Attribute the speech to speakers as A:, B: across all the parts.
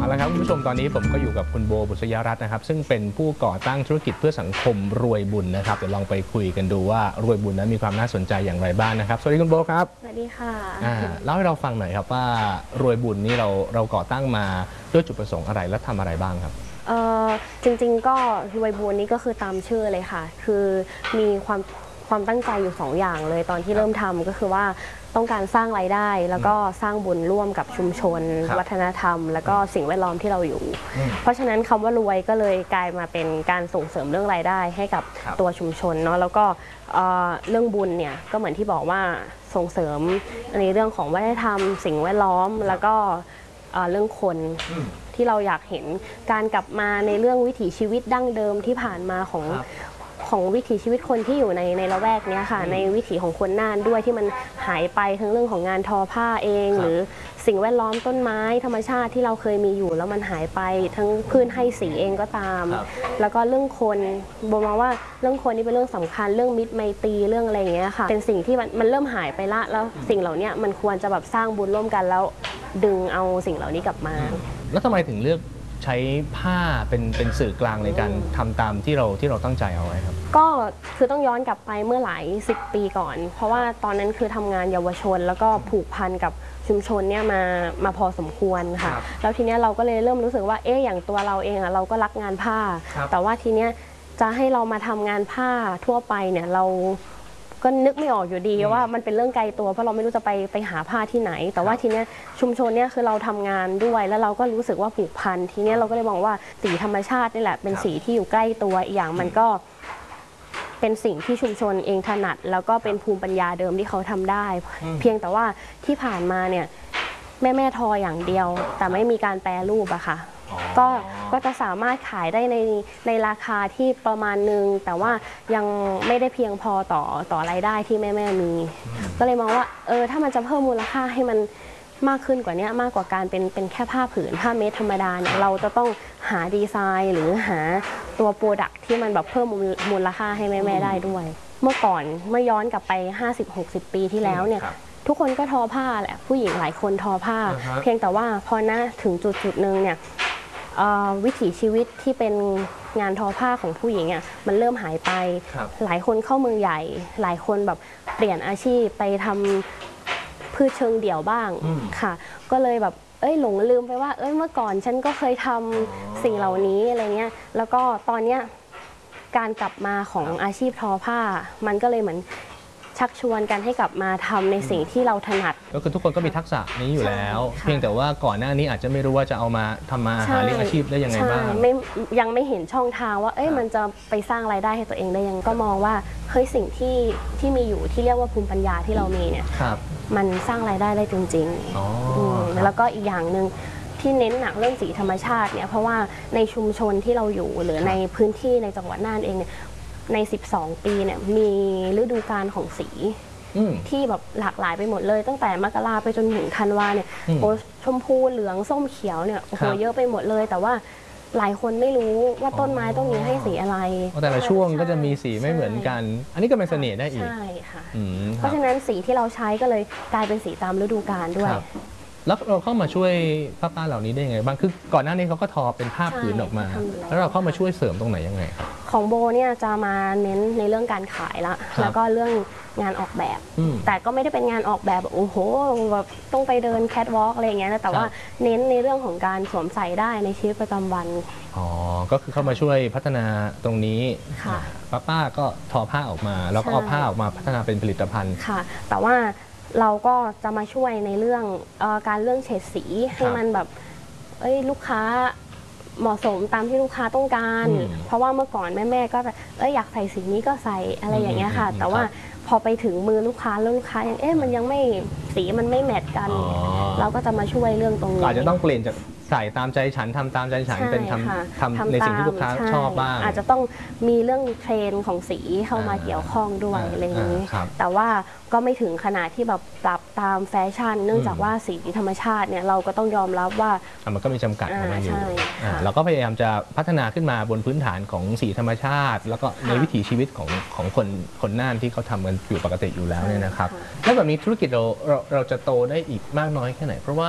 A: เอาละครับคุณผู้ชมตอนนี้ผมก็อยู่กับคุณโบบุษยรัตน์นะครับซึ่งเป็นผู้ก่อตั้งธุรกิจเพื่อสังคมรวยบุญนะครับเดี๋ยวลองไปคุยกันดูว่ารวยบุญนั้นมีความน่าสนใจอย่างไรบ้างนะครับสวัสดีคุณโบครับ
B: สวัสดีค่ะ
A: เล่าให้เราฟังหน่อยครับว่ารวยบุญนี้เราก่อตั้งมาด้วยจุดประสงค์อะไรและทำอะไรบ้างครับ
B: จริงๆก็รวยบุญนี้ก็คือตามชื่อเลยค่ะคือมีความตั้งใจอยู่2 อย่างเลยตอนที่เริ่มทำก็คือว่าต้องการสร้างรายได้แล้วก็สร้างบุญร่วมกับชุมชนวัฒนธรรมแล้วก็สิ่งแวดล้อมที่เราอยู่เพราะฉะนั้นคำว่ารวยก็เลยกลายมาเป็นการส่งเสริมเรื่องรายได้ให้กับตัวชุมชนเนาะแล้วก็เรื่องบุญเนี่ยก็เหมือนที่บอกว่าส่งเสริมในเรื่องของวัฒนธรรมสิ่งแวดล้อมแล้วก็เรื่องคนที่เราอยากเห็นการกลับมาในเรื่องวิถีชีวิตดั้งเดิมที่ผ่านมาของวิถีชีวิตคนที่อยู่ในละแวกนี้ค่ะในวิถีของคนน่านด้วยที่มันหายไปทั้งเรื่องของงานทอผ้าเองหรือสิ่งแวดล้อมต้นไม้ธรรมชาติที่เราเคยมีอยู่แล้วมันหายไปทั้งพื้นให้สีเองก็ตามแล้วก็เรื่องคนโบมองว่าเรื่องคนนี่เป็นเรื่องสำคัญเรื่องมิตรไมตรีเรื่องอะไรอย่างเงี้ยค่ะเป็นสิ่งที่มันเริ่มหายไปละแล้วสิ่งเหล่านี้มันควรจะแบบสร้างบุญร่วมกันแล้วดึงเอาสิ่งเหล่านี้กลับมา
A: แล้วทำไมถึงเลือกใช้ผ้าเป็นสื่อกลางในการทำตามที่เราตั้งใจเอาไว้ครับ
B: ก็คือต้องย้อนกลับไปเมื่อหลาย10 ปีก่อนเพราะว่าตอนนั้นคือทำงานเยาวชนแล้วก็ผูกพันกับชุมชนเนี่ยมาพอสมควรค่ะแล้วทีเนี้ยเราก็เลยเริ่มรู้สึกว่าอย่างตัวเราเองเราก็รักงานผ้าแต่ว่าทีเนี้ยจะให้เรามาทำงานผ้าทั่วไปเนี่ยเราก็นึกไม่ออกอยู่ดีว่ามันเป็นเรื่องไกลตัวเพราะเราไม่รู้จะไปหาผ้าที่ไหนแต่ว่าทีเนี้ยชุมชนเนี่ยคือเราทำงานด้วยแล้วเราก็รู้สึกว่าผูกพันทีเนี้ยเราก็เลยมองว่าสีธรรมชาตินี่แหละเป็นสีที่อยู่ใกล้ตัวอีกอย่างมันก็เป็นสิ่งที่ชุมชนเองถนัดแล้วก็เป็นภูมิปัญญาเดิมที่เขาทำได้เพียงแต่ว่าที่ผ่านมาเนี่ยแม่ทออย่างเดียวแต่ไม่มีการแปรรูปอะค่ะก็จะสามารถขายได้ในราคาที่ประมาณนึงแต่ว่ายังไม่ได้เพียงพอต่อรายได้ที่แม่มีก็เลยมองว่าถ้ามันจะเพิ่มมูลค่าให้มันมากขึ้นกว่านี้มากกว่าการเป็นแค่ผ้าผืนผ้าเม็ดธรรมดาเนี่ยเราจะต้องหาดีไซน์หรือหาตัวโปรดักที่มันแบบเพิ่มมูลค่าให้แม่ได้ด้วยเมื่อก่อนเมื่อย้อนกลับไป 50-60 ปีที่แล้วเนี่ยทุกคนก็ทอผ้าแหละผู้หญิงหลายคนทอผ้าเพียงแต่ว่าพอถึงจุดหนึ่งเนี่ยวิถีชีวิตที่เป็นงานทอผ้าของผู้หญิงอ่ะมันเริ่มหายไปหลายคนเข้าเมืองใหญ่หลายคนแบบเปลี่ยนอาชีพไปทำพืชเชิงเดี่ยวบ้างค่ะก็เลยแบบหลงลืมไปว่าเมื่อก่อนฉันก็เคยทำสิ่งเหล่านี้อะไรเงี้ยแล้วก็ตอนเนี้ยการกลับมาของอาชีพทอผ้ามันก็เลยเหมือนชักชวนกันให้กลับมาทำในสิ่งที่เราถนัด
A: ก็คือทุกคนก็มีทักษะนี้อยู่แล้วเพียงแต่ว่าก่อนหน้านี้อาจจะไม่รู้ว่าจะเอามาทำมาหาเลี้ยงอาชีพได้ยังไงบ้าง
B: ยังไม่เห็นช่องทางว่ามันจะไปสร้างรายได้ให้ตัวเองได้ยังก็มองว่าสิ่งที่มีอยู่ที่เรียกว่าภูมิปัญญาที่เรามีเนี่ยมันสร้างรายได้ได้จริงๆแล้วก็อีกอย่างหนึ่งที่เน้นหนักเรื่องสีธรรมชาติเนี่ยเพราะว่าในชุมชนที่เราอยู่หรือในพื้นที่ในจังหวัดน่านเองเนี่ยใน12 ปีเนี่ยมีฤดูกาลของสีที่แบบหลากหลายไปหมดเลยตั้งแต่มกราไปจนถึงธันวาเนี่ยชมพูเหลืองส้มเขียวเนี่ยโอ้โหเยอะไปหมดเลยแต่ว่าหลายคนไม่รู้ว่าต้นไม้ต้นนี้ให้สีอะไร
A: แต่ละช่วงก็จะมีสีไม่เหมือนกันอันนี้ก็เป็นเสน่ห์ได้อีก
B: ใช่ค่ะเพราะฉะนั้นสีที่เราใช้ก็เลยกลายเป็นสีตามฤดูกาลด้วย
A: แล้วเราเข้ามาช่วยป้าเหล่านี้ได้ยังไงบ้างคือก่อนหน้านี้เขาก็ทอเป็นผ้าผืนออกมาแล้วเราเข้ามาช่วยเสริมตรงไหนยังไงครับ
B: ของโบเนี่ยจะมาเน้นในเรื่องการขายแล้วก็เรื่องงานออกแบบแต่ก็ไม่ได้เป็นงานออกแบบโอ้โหแบบต้องไปเดินแคทวอล์กอะไรอย่างเงี้ยนะแต่ว่าเน้นในเรื่องของการสวมใส่ได้ในชีวิตประจำวัน
A: ก็คือเข้ามาช่วยพัฒนาตรงนี้ป้าก็ทอผ้าออกมาแล้วก็เอาผ้าออกมาพัฒนาเป็นผลิตภัณฑ์
B: ค่ะแต่ว่าเราก็จะมาช่วยในเรื่องการเรื่องเฉดสีให้มันแบบลูกค้าเหมาะสมตามที่ลูกค้าต้องการเพราะว่าเมื่อก่อนแม่ก็อยากใส่สีนี้ก็ใส่อะไรอย่างเงี้ยค่ะแต่ว่าพอไปถึงมือลูกค้าแล้วลูกค้ายังมันยังไม่สีมันไม่แมทกันเราก็จะมาช่วยเรื่องตรงนี้
A: อาจจะต้องเปลี่ยนจากใส่ตามใจฉันทำตามใจฉันเป็นทำในสิ่งที่ลูกค้าชอบบ้าง
B: อาจจะต้องมีเรื่องเทรนด์ของสีเข้ามาเกี่ยวข้องด้วยอะไรอย่างนี้แต่ว่าก็ไม่ถึงขนาดที่แบบปรับตามแฟชั่นเนื่องจากว่าสีธรรมชาติเนี่ยเราก็ต้องยอมรับว่า
A: มันก็มีจำกัดของมันอยู่เราก็พยายามจะพัฒนาขึ้นมาบนพื้นฐานของสีธรรมชาติแล้วก็ในวิถีชีวิตของคนน่านที่เขาทำกันอยู่ปกติอยู่แล้วเนี่ยนะครับแล้วแบบนี้ธุรกิจเราจะโตได้อีกมากน้อยแค่ไหนเพราะว่า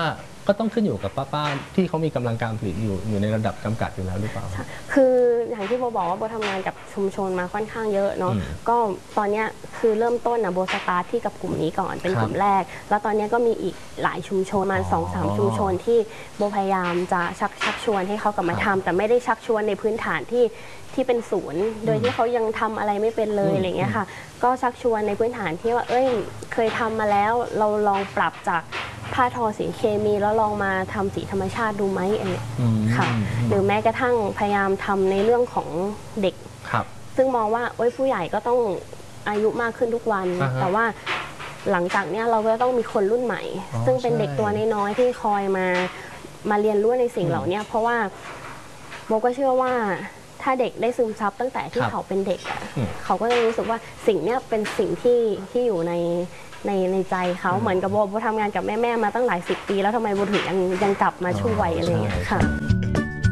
A: ก็ต้องขึ้นอยู่กับป้าๆที่เขามีกำลังการผลิตอยู่ในระดับจำกัดอยู่แล้วหรือเปล่า
B: คืออย่างที่โบบอกว่าโบทำงานกับชุมชนมาค่อนข้างเยอะเนาะก็ตอนนี้คือเริ่มต้นนะโบสตาร์ทที่กับกลุ่มนี้ก่อนเป็นกลุ่มแรกแล้วตอนนี้ก็มีอีกหลายชุมชนมา2-3 ชุมชนที่โบพยายามจะชักชวนให้เขากลับมาทำแต่ไม่ได้ชักชวนในพื้นฐานที่เป็นศูนย์โดยที่เขายังทำอะไรไม่เป็นเลยอะไรเงี้ยค่ะก็ชักชวนในพื้นฐานที่ว่าเคยทำมาแล้วเราลองปรับจากผ้าทอสีเคมีแล้วลองมาทำสีธรรมชาติดูไหมอันนี้ค่ะหรือแม้กระทั่งพยายามทำในเรื่องของเด็กซึ่งมองว่าผู้ใหญ่ก็ต้องอายุมากขึ้นทุกวันแต่ว่าหลังจากนี้เราก็ต้องมีคนรุ่นใหม่ซึ่งเป็นเด็กตัวน้อยๆที่คอยมาเรียนรู้ในสิ่งเหล่านี้เพราะว่าโบก็เชื่อว่าถ้าเด็กได้ซึมซับตั้งแต่ที่เขาเป็นเด็กเขาก็จะรู้สึกว่าสิ่งนี้เป็นสิ่งที่อยู่ในใจเขาเหมือนกับโบทำงานกับแม่มาตั้งหลาย10 ปีแล้วทำไมโบถึงยังกลับมาช่วยอะไรอย่างเงี้ยค่ะ